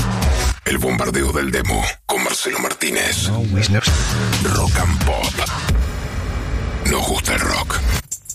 El bombardeo del demo con Marcelo Martínez. No, Wisner. Rock and Pop. Nos gusta el rock.